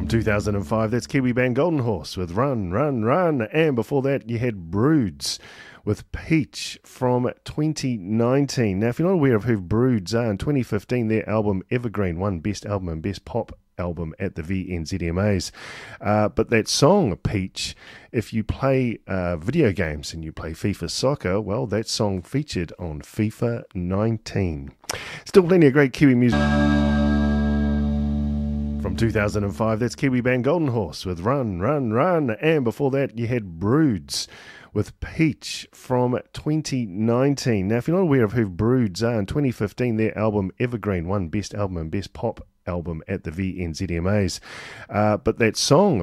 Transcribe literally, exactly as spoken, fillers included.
From two thousand five, that's Kiwi band Golden Horse with Run, Run, Run. And before that, you had Broods with Peach from twenty nineteen. Now, if you're not aware of who Broods are, in twenty fifteen, their album Evergreen won Best Album and Best Pop Album at the V N Z M As. Uh, but that song, Peach, if you play uh, video games and you play FIFA Soccer, well, that song featured on FIFA nineteen. Still plenty of great Kiwi music. From two thousand five, that's Kiwi band Golden Horse with Run, Run, Run. And before that, you had Broods with Peach from twenty nineteen. Now, if you're not aware of who Broods are, in twenty fifteen, their album Evergreen won Best Album and Best Pop Album at the V N Z M As. Uh, but that song,